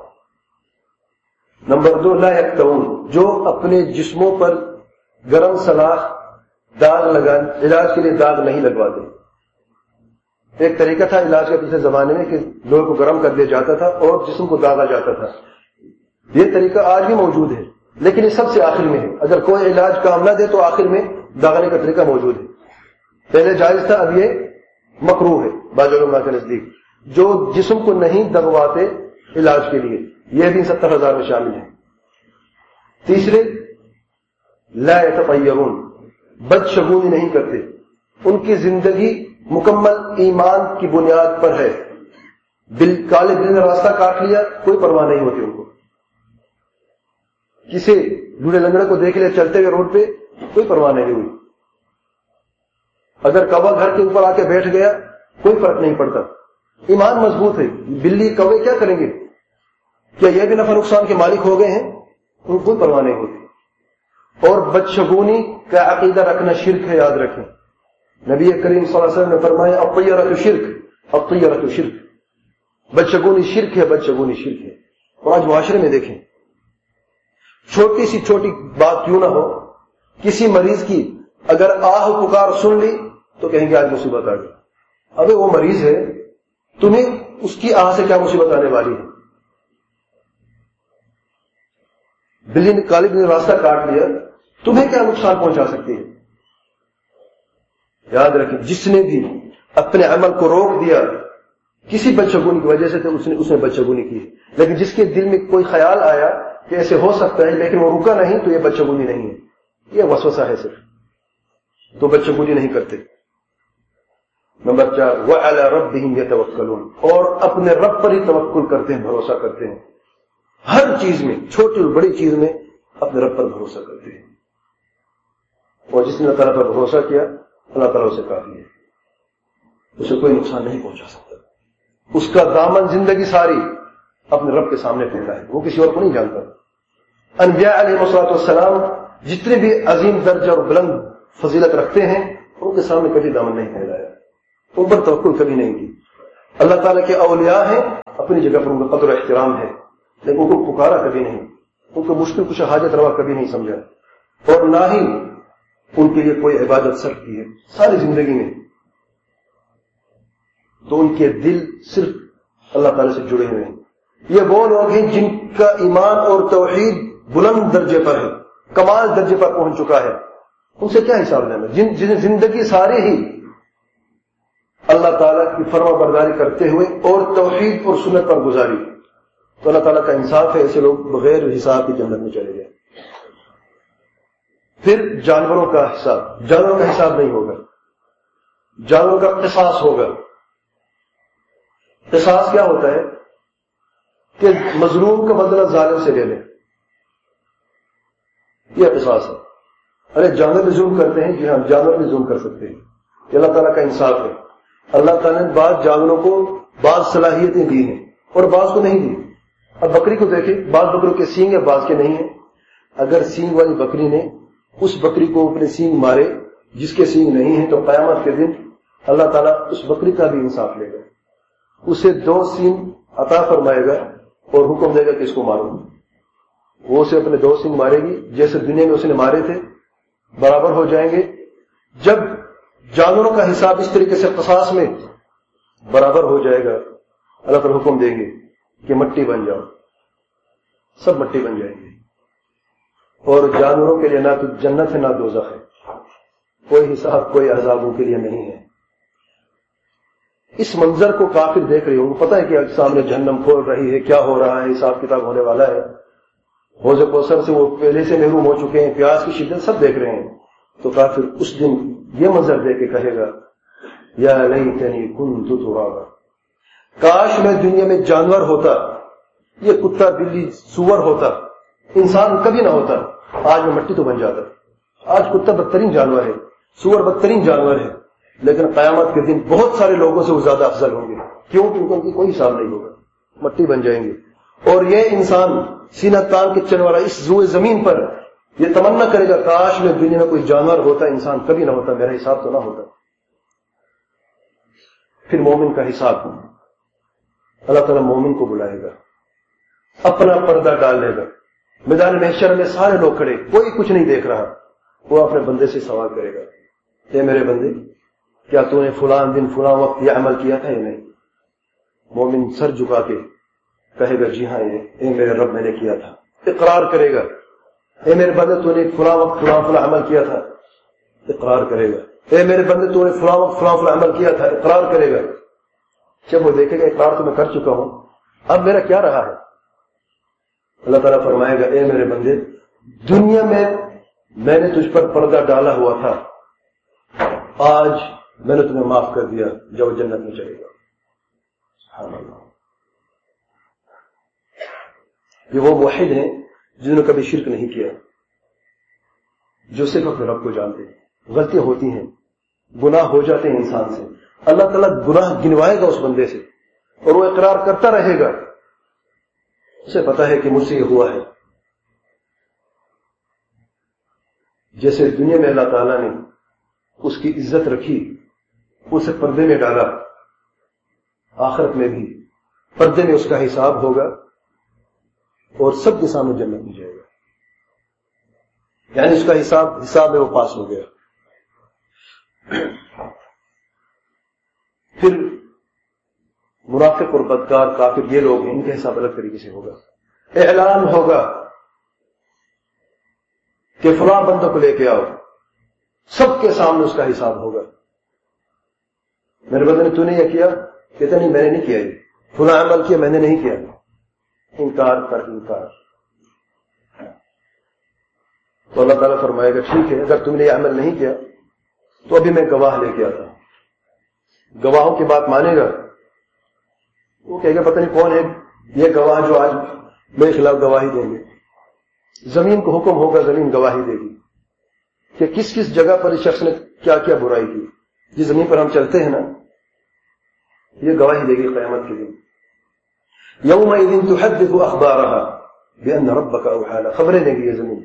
نمبر 2 لا یکتوون، جو اپنے جسموں پر گرم سلاخ داغ لگا، علاج کے لیے داغ نہیں لگواتے. ایک طریقہ تھا علاج کے پچھلے زمانے میں کہ لوگوں کو گرم کر دیا جاتا تھا اور جسم کو داغا جاتا تھا. یہ طریقہ آج بھی موجود ہے، لیکن یہ سب سے آخر میں ہے. اگر کوئی علاج کام نہ دے تو آخر میں داغنے کا طریقہ موجود ہے. پہلے جائز تھا، اب یہ مکروہ ہے بعض علماء کے نزدیک. جو جسم کو نہیں دغواتے علاج کے لیے، یہ بھی 70,000 میں شامل ہے. تیسرے لا یتطیرون، بدشگونی نہیں کرتے. ان کی زندگی مکمل ایمان کی بنیاد پر ہے. کالے بل نے راستہ کاٹ لیا، کوئی پرواہ نہیں ہوتی ان کو. کسی لوڑے لنگڑے کو دیکھ لیا چلتے ہوئے روڈ پہ، کوئی پرواہ نہیں ہوئی. اگر کوا گھر کے اوپر آ کے بیٹھ گیا کوئی فرق نہیں پڑتا. ایمان مضبوط ہے. بلی کوے کیا کریں گے؟ کیا یہ بھی نفع نقصان کے مالک ہو گئے ہیں؟ ان کو کوئی پرواہ نہیں ہوتی. اور بدشگونی کا عقیدہ رکھنا شرک ہے، یاد رکھیں. نبی کریم صلی اللہ علیہ وسلم نے فرمایا الطیرۃ شرک، الطیرۃ شرک. بدشگونی شرک ہے، بدشگونی شرک ہے. اور آج معاشرے میں دیکھیں، چھوٹی سی چھوٹی بات کیوں نہ ہو، کسی مریض کی اگر آہ پکار سن لی تو کہیں گے آج مصیبت آ گئی. ابے وہ مریض ہے، تمہیں اس کی آہ سے کیا مصیبت آنے والی ہے؟ بلی نے کالی بلی نے راستہ کاٹ لیا، تمہیں کیا نقصان پہنچا سکتی ہے؟ یاد رکھیں، جس نے بھی اپنے عمل کو روک دیا کسی بدشگونی کی وجہ سے تو اس نے بدشگونی کی ہے. لیکن جس کے دل میں کوئی خیال آیا کہ ایسے ہو سکتا ہے لیکن وہ رکا نہیں تو یہ بدشگونی نہیں ہے، یہ وسوسہ ہے صرف. تو بدشگونی نہیں کرتے. نمبر 4 وَعَلَى رَبِّهِمْ يَتَوَكَّلُونَ، اور اپنے رب پر ہی توکل کرتے ہیں، بھروسہ کرتے ہیں. ہر چیز میں، چھوٹی اور بڑی چیز میں اپنے رب پر بھروسہ کرتے ہیں. اور جس نے اللہ تعالیٰ پر بھروسہ کیا اللہ تعالیٰ اسے کافی ہے، اسے کوئی نقصان نہیں پہنچا سکتا. اس کا دامن زندگی ساری اپنے رب کے سامنے پھیلا ہے، وہ کسی اور کو نہیں جانتا. انبیاء علیہ السلام جتنے بھی عظیم درجہ اور بلند فضیلت رکھتے ہیں ان کے سامنے کبھی دامن نہیں پھیلایا، ان پر توکل کبھی نہیں کی. اللہ تعالیٰ کے اولیاء ہیں، اپنی جگہ پر ان کا قدر و احترام ہے، لیکن ان کو پکارا کبھی نہیں، ان کو مشکل کچھ حاجت روا کبھی نہیں سمجھا، اور نہ ہی ان کے لیے کوئی عبادت صرف کی ہے ساری زندگی میں. تو ان کے دل صرف اللہ تعالیٰ سے جڑے ہوئے ہیں. یہ وہ لوگ ہیں جن کا ایمان اور توحید بلند درجے پر ہے، کمال درجے پر پہنچ چکا ہے. ان سے کیا حساب لینا؟ جن زندگی ساری ہی اللہ تعالیٰ کی فرما برداری کرتے ہوئے اور توحید اور سنت پر گزاری، تو اللہ تعالیٰ کا انصاف ہے، ایسے لوگ بغیر حساب کی جنت میں چلے گئے. پھر جانوروں کا حساب نہیں ہوگا، جانوروں کا قصاص ہوگا. قصاص کیا ہوتا ہے کہ مظلوم کا بدلہ ظالم سے لے لیں، یہ قصاص ہے. ارے جانور بھی ظلم کرتے ہیں، جی ہاں جانور بھی ظلم کر سکتے ہیں، یہ اللہ تعالیٰ کا انصاف ہے. اللہ تعالیٰ نے بعض جانوروں کو بعض صلاحیتیں دی ہیں اور بعض کو نہیں دی. اب بکری کو دیکھیں، بعض بکریوں کے سینگ ہے، بعض کے نہیں ہیں. اگر سینگ والی بکری نے اس بکری کو اپنے سینگ مارے جس کے سینگ نہیں ہیں، تو قیامت کے دن اللہ تعالیٰ اس بکری کا بھی انصاف لے گا، اسے 2 سینگ عطا فرمائے گا اور حکم دے گا کہ اس کو مارو. وہ اسے اپنے 2 سینگ مارے گی جیسے دنیا میں اس نے مارے تھے، برابر ہو جائیں گے. جب جانوروں کا حساب اس طریقے سے قصاص میں برابر ہو جائے گا، اللہ تعالیٰ حکم دیں گے کہ مٹی بن جاؤ، سب مٹی بن جائیں گے. اور جانوروں کے لیے نہ تو جنت ہے نہ دوزخ ہے، کوئی حساب کوئی عذاب ان کے لیے نہیں ہے. اس منظر کو کافر دیکھ رہے ہوں، پتہ ہے کہ سامنے جہنم کھول رہی ہے، کیا ہو رہا ہے، حساب کتاب ہونے والا ہے. حوض کوثر سے وہ پہلے سے محروم ہو چکے ہیں، پیاس کی شدت سب دیکھ رہے ہیں. تو کافر اس دن یہ منظر دیکھ کے کہے گا یا لیتنی کنت ترابا، کاش میں دنیا میں جانور ہوتا، یہ کتا بلی سور ہوتا، انسان کبھی نہ ہوتا، آج میں مٹی تو بن جاتا. آج کتا بدترین جانور ہے، سور بدترین جانور ہے، لیکن قیامت کے دن بہت سارے لوگوں سے وہ زیادہ افضل ہوں گے. کیوں؟ کیونکہ ان کی کوئی حساب نہیں ہوگا، مٹی بن جائیں گے. اور یہ انسان سینہ تان کے چلنے والا اس روئے زمین پر یہ تمنا کرے گا کاش میں دنیا میں کوئی جانور ہوتا، انسان کبھی نہ ہوتا، میرا حساب تو نہ ہوتا. پھر مومن کا حساب، اللہ تعالیٰ مومن کو بلائے گا، اپنا پردہ ڈال لے گا. میدان محشر میں سارے لوگ کھڑے، کوئی کچھ نہیں دیکھ رہا. وہ اپنے بندے سے سوال کرے گا، اے میرے بندے، کیا تو نے فلاں دن فلاں وقت یہ عمل کیا تھا یا نہیں؟ مومن سر جھکا کے کہے گا جی ہاں اے میرے رب میں نے کیا تھا. اقرار کرے گا، اے میرے بندے تو نے فلاں وقت فلاں فلاں عمل کیا تھا. اقرار کرے گا، اے میرے بندے تو نے فلاں وقت فلاں فلاں عمل کیا تھا. اقرار کرے گا. جب وہ دیکھے گا اقرار تو میں کر چکا ہوں، اب میرا کیا رہا ہے؟ اللہ تعالیٰ فرمائے گا، اے میرے بندے، دنیا میں نے تجھ پر پردہ ڈالا ہوا تھا، آج میں نے تمہیں معاف کر دیا، جب جنت میں چلے گا. سبحان اللہ. یہ وہ موحد ہیں جنہوں نے کبھی شرک نہیں کیا، جو صرف اپنے رب کو جانتے ہیں. غلطیاں ہوتی ہیں، گناہ ہو جاتے ہیں انسان سے، اللہ تعالیٰ گناہ گنوائے گا اس بندے سے اور وہ اقرار کرتا رہے گا. اسے پتا ہے کہ مجھ سے یہ ہوا ہے. جیسے دنیا میں اللہ تعالیٰ نے اس کی عزت رکھی، اسے پردے میں ڈالا، آخرت میں بھی پردے میں اس کا حساب ہوگا اور سب کے سامنے جنت میں جائے گا. یعنی اس کا حساب میں وہ پاس ہو گیا. پھر منافق اور بدکار کافر یہ لوگ ہیں، ان کا حساب الگ طریقے سے ہوگا. اعلان ہوگا کہ فلاں بندوں کو لے کے آؤ، سب کے سامنے اس کا حساب ہوگا. میرے بندے نے تو نے یہ کیا؟ کہتا نہیں میں نے نہیں کیا، یہ فلاں عمل کیا میں نے نہیں کیا. انکار پر انکار. تو اللہ تعالیٰ فرمائے گا ٹھیک ہے، اگر تم نے یہ عمل نہیں کیا تو ابھی میں گواہ لے کے آتا ہوں. گواہوں کی بات مانے گا. وہ کہے گا پتہ نہیں کون ہے یہ گواہ جو آج میرے خلاف گواہی دیں گے. زمین کو حکم ہوگا، زمین گواہی دے گی کہ کس کس جگہ پر اس شخص نے کیا کیا برائی کی. جس زمین پر ہم چلتے ہیں نا، یہ گواہی دے گی قیامت کے دن. یومئذ تحدث اخبارها بان ربك اوحى لها، خبریں دے گی یہ زمین.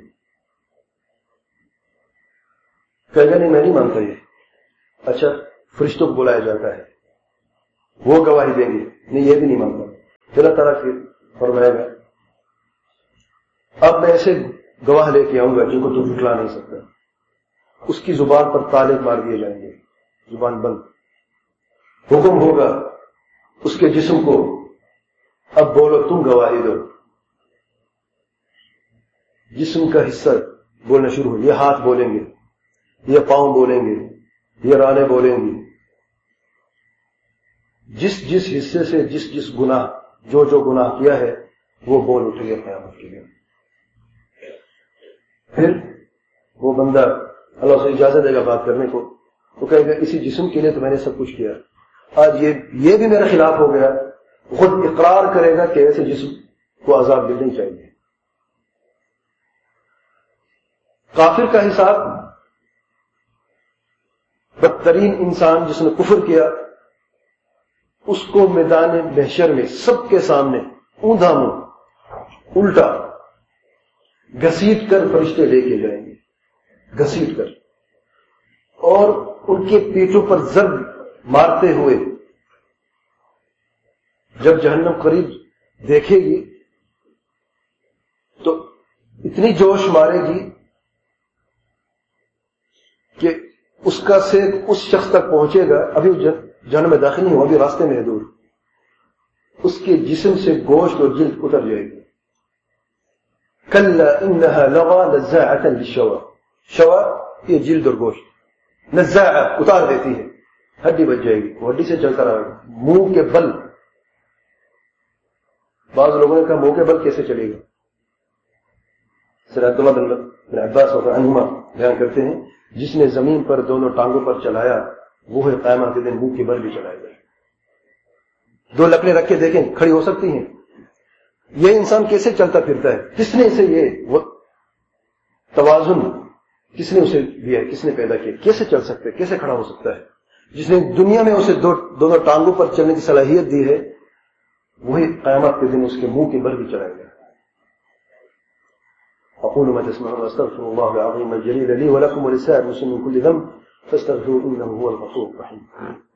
کہے گا نہیں میں نہیں مانتا یہ. اچھا فرشتوں کو بلایا جاتا ہے، وہ گواہی دیں گے، نہیں یہ بھی نہیں مانتا. پھر اللہ تعالیٰ پھر فرمائے گا اب میں ایسے گواہ لے کے آؤں گا جن کو تو جھٹلا نہیں سکتا. اس کی زبان پر تالے مار دیے جائیں گے، زبان بند. حکم ہوگا اس کے جسم کو اب بولو تم گواہی دو. جسم کا حصہ بولنا شروع ہو، یہ ہاتھ بولیں گے، یہ پاؤں بولیں گے، یہ رانیں بولیں گی. جس جس حصے سے جس گناہ جو گناہ کیا ہے وہ بول اٹھے گے قیامت کے دن. پھر وہ بندہ اللہ سے اجازت دے گا بات کرنے کو، وہ کہے گا اسی جسم کے لیے تو میں نے سب کچھ کیا، آج یہ بھی میرے خلاف ہو گیا. خود اقرار کرے گا کہ ایسے جسم کو عذاب ملنا چاہیے. کافر کا حساب، بدترین انسان جس نے کفر کیا، اس کو میدان محشر میں سب کے سامنے اوندھا منہ الٹا گھسیٹ کر فرشتے لے کے جائیں گے، گھسیٹ کر، اور ان کے پیٹوں پر ضرب مارتے ہوئے جب جہنم قریب دیکھے گی تو اتنی جوش مارے گی کہ اس کا سیک اس شخص تک پہنچے گا، ابھی جہنم میں داخل نہیں ہوا، ابھی راستے میں ہے دور، اس کے جسم سے گوشت اور جلد اتر جائے گی. کلا انہا لغا نزاعتا للشوا، شوا یہ جلد اور گوشت، نزاعہ اتار دیتی ہے، ہڈی بچ جائے گی، وہ ہڈی سے چلتا رہے گا. منہ کے بل، بعض لوگوں نے کہا منہ کے بل کیسے چلے گا؟ سر عبداللہ بن عباس عنہما بیان کرتے ہیں جس نے زمین پر دونوں ٹانگوں پر چلایا وہ ہے قیامت کے دن منہ کے بل بھی چلائے گا. دو لکڑیں رکھ کے دیکھیں کھڑی ہو سکتی ہیں. یہ انسان کیسے چلتا پھرتا ہے؟ کس نے اسے یہ توازن کس نے اسے دیا ہے؟ کس نے پیدا کیا؟ کیسے چل سکتا ہے؟ کیسے کھڑا ہو سکتا ہے؟ جس نے دنیا میں اسے دونوں ٹانگوں پر چلنے کی صلاحیت دی ہے وہی قیامت کے دن اس کے منہ کے بل بھی چلائے گا. اقول ما تسمعون واستغفر الله العظيم الجليل لي ولكم ولسائر المسلمين من كل ذنب فاستغفروه انه هو الغفور الرحيم.